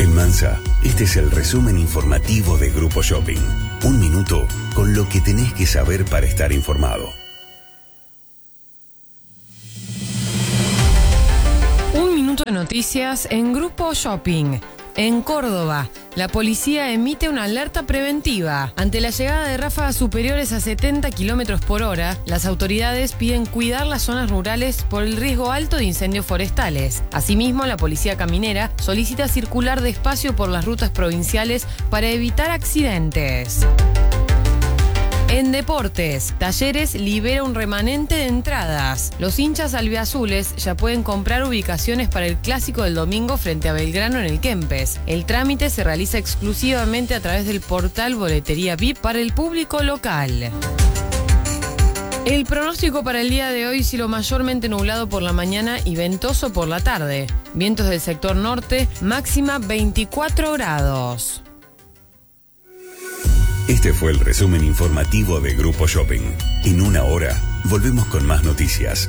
En Mansa, este es el resumen informativo de Grupo Shopping. Un minuto con lo que tenés que saber para estar informado. Un minuto de noticias en Grupo Shopping. En Córdoba, la policía emite una alerta preventiva. Ante la llegada de ráfagas superiores a 70 kilómetros por hora, las autoridades piden cuidar las zonas rurales por el riesgo alto de incendios forestales. Asimismo, la policía caminera solicita circular despacio por las rutas provinciales para evitar accidentes. En deportes, Talleres libera un remanente de entradas. Los hinchas albiazules ya pueden comprar ubicaciones para el clásico del domingo frente a Belgrano en el Kempes. El trámite se realiza exclusivamente a través del portal Boletería VIP para el público local. El pronóstico para el día de hoy: cielo mayormente nublado por la mañana y ventoso por la tarde. Vientos del sector norte, máxima 24 grados. Este fue el resumen informativo de Grupo Shopping. En una hora, volvemos con más noticias.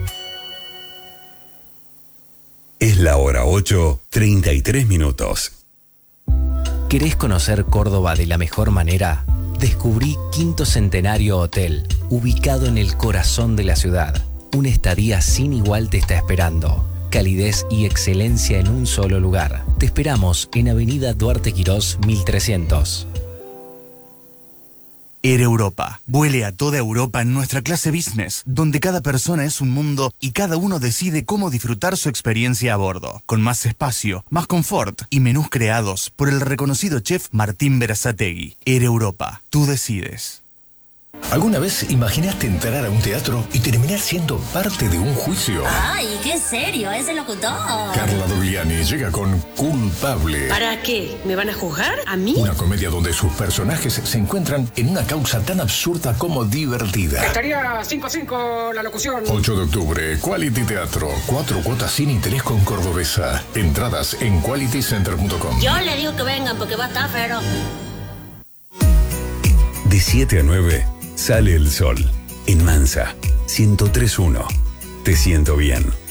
Es la hora 8:33 minutos. ¿Querés conocer Córdoba de la mejor manera? Descubrí Quinto Centenario Hotel, ubicado en el corazón de la ciudad. Una estadía sin igual te está esperando. Calidez y excelencia en un solo lugar. Te esperamos en Avenida Duarte Quirós 1300. Air Europa. Vuele a toda Europa en nuestra clase business, donde cada persona es un mundo y cada uno decide cómo disfrutar su experiencia a bordo. Con más espacio, más confort y menús creados por el reconocido chef Martín Berazategui. Air Europa. Tú decides. ¿Alguna vez imaginaste entrar a un teatro y terminar siendo parte de un juicio? ¡Ay, qué serio! ¡Ese locutor! Carla Dogliani llega con Culpable. ¿Para qué? ¿Me van a juzgar? ¿A mí? Una comedia donde sus personajes se encuentran en una causa tan absurda como divertida. Estaría 5-5 la locución. 8 de octubre, Quality Teatro. 4 cuotas sin interés con Cordobesa. Entradas en qualitycenter.com. Yo le digo que vengan porque va a estar fero. De 7 a 9, sale el sol. En Mansa, 103.1. Te siento bien.